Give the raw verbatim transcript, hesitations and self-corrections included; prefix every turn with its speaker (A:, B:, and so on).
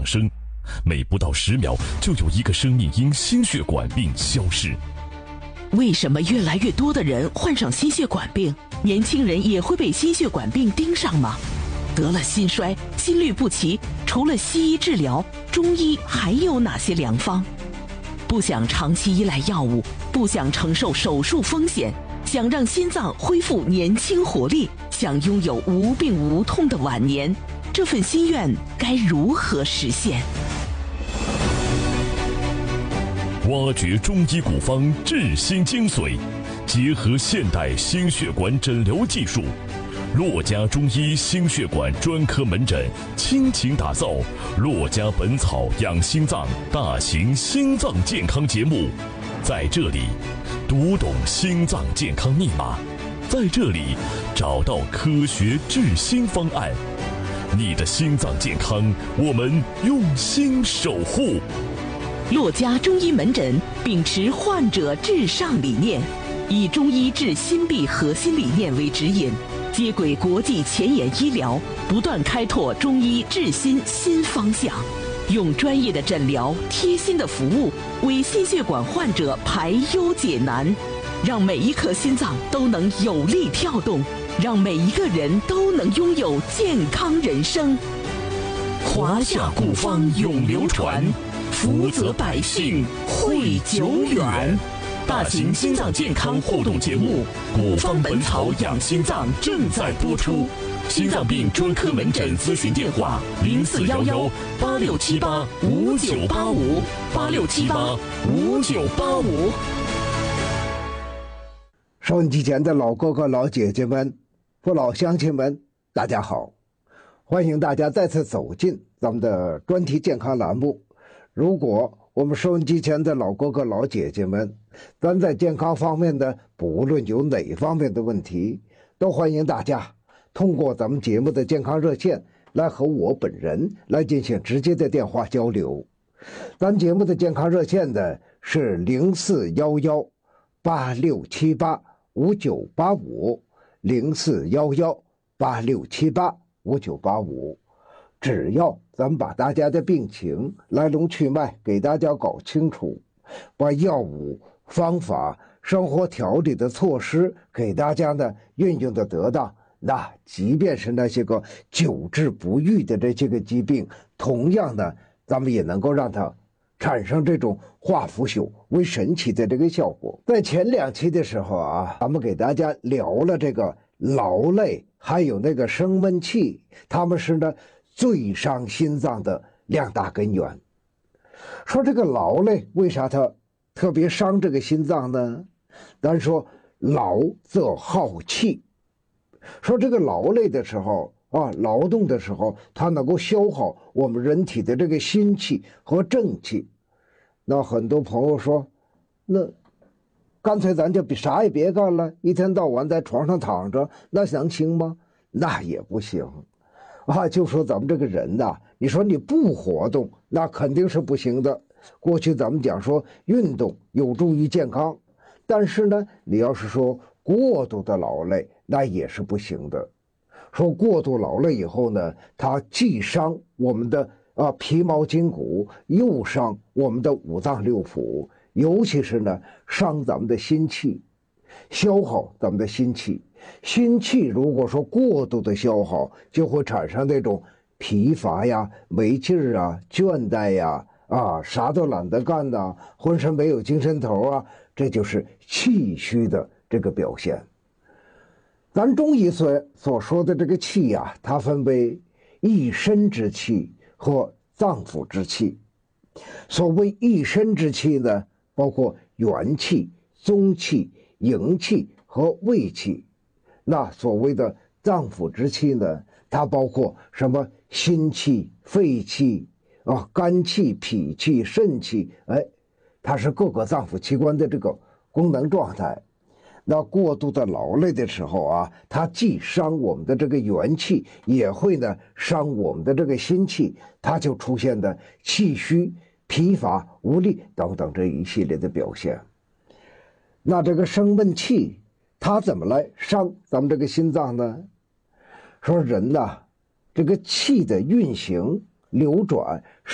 A: 升，每不到十秒就有一个生命因心血管病消失。
B: 为什么越来越多的人患上心血管病？年轻人也会被心血管病盯上吗？得了心衰、心律不齐，除了西医治疗，中医还有哪些良方？不想长期依赖药物，不想承受手术风险，想让心脏恢复年轻活力，想拥有无病无痛的晚年，这份心愿该如何实现？
A: 挖掘中医古方治心精髓，结合现代心血管诊疗技术，洛家中医心血管专科门诊倾情打造洛家本草养心脏大型心脏健康节目。在这里读懂心脏健康密码，在这里找到科学治心方案。你的心脏健康，我们用心守护。
B: 洛家中医门诊秉持患者至上理念，以中医治心病核心理念为指引，接轨国际前沿医疗，不断开拓中医治心新方向，用专业的诊疗、贴心的服务，为心血管患者排忧解难，让每一颗心脏都能有力跳动，让每一个人都能拥有健康人生。华夏古方永流传，福泽百姓惠久远。大型心脏健康互动节目《古方本草养心脏》正在播出。心脏病专科门诊咨询电话：零四幺幺八六七八五九八五八六七八五九八五。
C: 收音机前的老哥哥、老姐姐们、父老乡亲们，大家好！欢迎大家再次走进咱们的专题健康栏目。如果我们收音机前的老哥哥、老姐姐们，咱在健康方面的不论有哪方面的问题，都欢迎大家通过咱们节目的健康热线来和我本人来进行直接的电话交流。咱节目的健康热线呢是零四幺幺八六七八五九八五零四幺幺八六七八五九八五。只要咱们把大家的病情来龙去脉给大家搞清楚，把药物、方法、生活调理的措施给大家呢运用的得当，那即便是那些个久治不愈的这些个疾病，同样呢咱们也能够让它产生这种化腐朽为神奇的这个效果。在前两期的时候啊，咱们给大家聊了这个劳累还有那个生闷气，他们是呢最伤心脏的两大根源。说这个劳累为啥它特别伤这个心脏呢？咱说劳则耗气，说这个劳累的时候啊，劳动的时候，它能够消耗我们人体的这个心气和正气。那很多朋友说，那干脆咱就比啥也别干了，一天到晚在床上躺着，那能行吗？那也不行啊。就说咱们这个人呐，你说你不活动，那肯定是不行的。过去咱们讲说运动有助于健康，但是呢，你要是说过度的劳累，那也是不行的。说过度劳累以后呢，它既伤我们的啊皮毛筋骨，又伤我们的五脏六腑，尤其是呢伤咱们的心气，消耗咱们的心气。心气如果说过度的消耗，就会产生那种疲乏呀、没劲儿啊、倦怠呀、啊啥都懒得干呐、啊，浑身没有精神头啊，这就是气虚的这个表现。咱中医所所说的这个气呀、啊，它分为一身之气和脏腑之气。所谓一身之气呢，包括元气、宗气、营气和卫气。那所谓的脏腑之气呢，它包括什么心气、肺气啊、肝气、脾气、肾气，哎，它是各个脏腑器官的这个功能状态。那过度的劳累的时候啊，它既伤我们的这个元气，也会呢伤我们的这个心气，它就出现的气虚、疲乏、无力等等这一系列的表现。那这个生闷气，它怎么来伤咱们这个心脏呢？说人呐，这个气的运行流转